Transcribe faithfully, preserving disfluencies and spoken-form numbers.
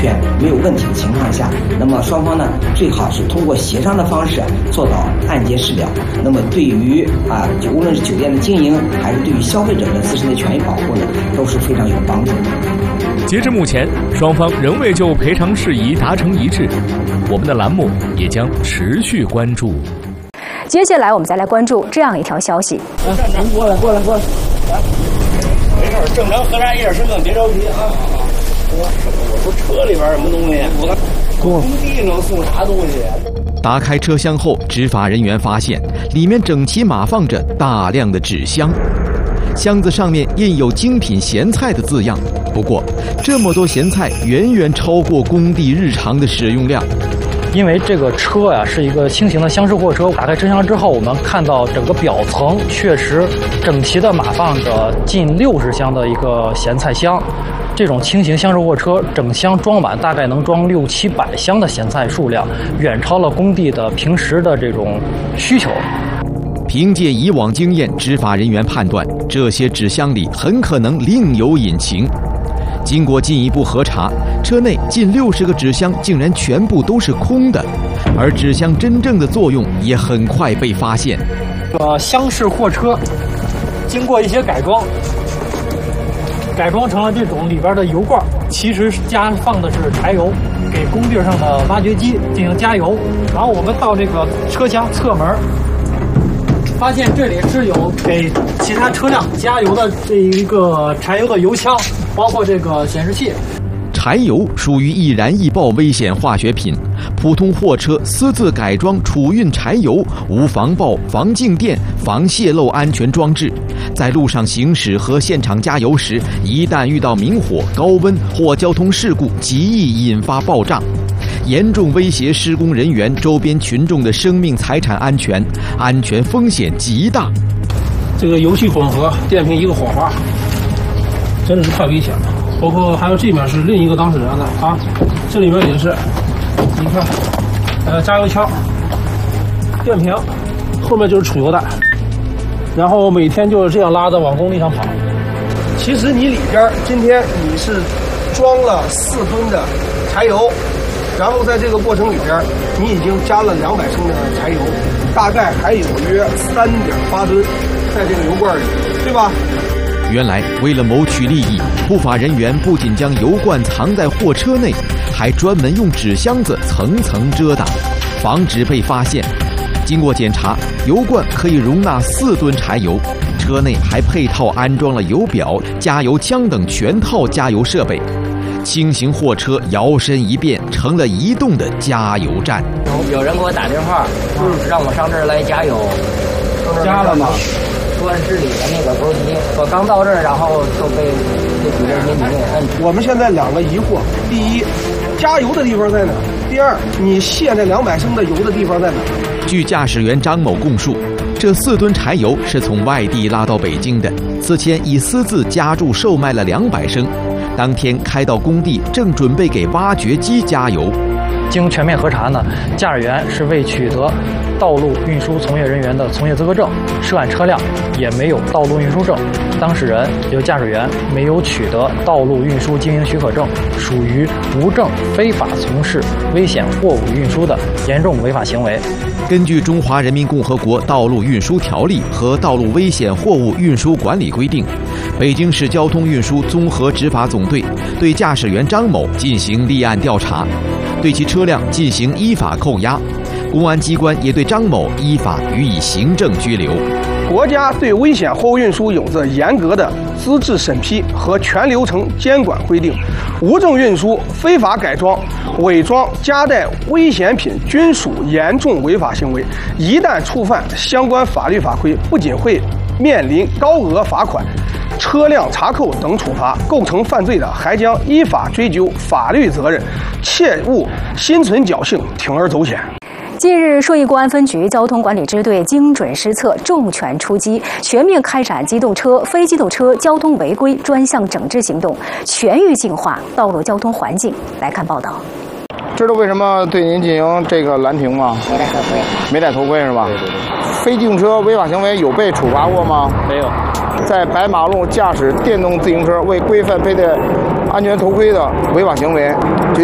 全没有问题的情况下，那么双方呢最好是通过协商的方式做到按揭事了。那么对于啊，就无论是酒店的经营，还是对于消费者的自身的权益保护呢，都是非常有帮助的。 截至目前，双方仍未就赔偿事宜达成一致，我们的栏目也将持续关注。 接下来我们再来关注这样一条消息。 啊，您过来，过来，过来，来，没事，正常核查一下身份，别着急啊。我我说车里边什么东西？我工地能送啥东西？ 打开车厢后，执法人员发现里面整齐码放着大量的纸箱，箱子上面印有精品咸菜的字样。不过，这么多咸菜远远超过工地日常的使用量。 因为这个车呀是一个轻型的厢式货车，打开车厢之后，我们看到整个表层确实整齐地码放着近六十箱的一个咸菜箱。这种轻型厢式货车整箱装满大概能装六七百箱的咸菜数量，远超了工地的平时的这种需求。 凭借以往经验，执法人员判断这些纸箱里很可能另有隐情。经过进一步核查，车内近六十个纸箱竟然全部都是空的，而纸箱真正的作用也很快被发现。 呃，厢式货车经过一些改装，改装成了这种里边的油罐，其实加放的是柴油，给工地上的挖掘机进行加油。然后我们到这个车厢侧门，发现这里是有给其他车辆加油的这一个柴油的油枪，包括这个显示器。 柴油属于易燃易爆危险化学品，普通货车私自改装储运柴油，无防爆、防静电、防泄漏安全装置，在路上行驶和现场加油时，一旦遇到明火、高温或交通事故，极易引发爆炸，严重威胁施工人员、周边群众的生命财产安全，安全风险极大。 这个油气混合，电瓶一个火花，真的是太危险了。包括还有这面是另一个当事人的啊，这里面也是，你看，呃，加油枪、电瓶，后面就是储油带，然后每天就是这样拉着往工地上跑。 其实你里边今天你是装了四吨的柴油，然后在这个过程里边，你已经加了两百升的柴油，大概还有约三点八吨在这个油罐里，对吧？ 原来，为了谋取利益，不法人员不仅将油罐藏在货车内，还专门用纸箱子层层遮挡，防止被发现。经过检查，油罐可以容纳四吨柴油，车内还配套安装了油表、加油枪等全套加油设备。轻型货车摇身一变成了移动的加油站。 有人给我打电话，嗯，让我上这儿来加油。 加了吗？ 说是里的那个沟机，我刚到这儿，然后就被这几个民警给摁住。 我们现在两个疑惑：第一，加油的地方在哪？第二，你卸那两百升的油的地方在哪？ 据驾驶员张某供述，这四吨柴油是从外地拉到北京的，此前已私自加注售卖了两百升，当天开到工地，正准备给挖掘机加油。 经全面核查呢，驾驶员是未取得道路运输从业人员的从业资格证，涉案车辆也没有道路运输证，当事人也就驾驶员没有取得道路运输经营许可证，属于无证非法从事危险货物运输的严重违法行为。 根据《中华人民共和国道路运输条例》和《道路危险货物运输管理规定》，北京市交通运输综合执法总队对驾驶员张某进行立案调查，对其车辆进行依法扣押。公安机关也对张某依法予以行政拘留。 国家对危险货物运输有着严格的资质审批和全流程监管规定，无证运输、非法改装、伪装、夹带危险品均属严重违法行为。一旦触犯相关法律法规，不仅会面临高额罚款、车辆查扣等处罚，构成犯罪的还将依法追究法律责任，切勿心存侥幸铤而走险。 近日，顺义公安分局交通管理支队精准施策，重拳出击，全面开展机动车、非机动车交通违规专项整治行动，全域净化道路交通环境。来看报道。 知道为什么对您进行这个拦停吗？ 没戴头盔。 没戴头盔是吧？ 对对对。 非机动车违法行为有被处罚过吗？ 没有。 在白马路驾驶电动自行车未规范佩戴安全头盔的违法行为，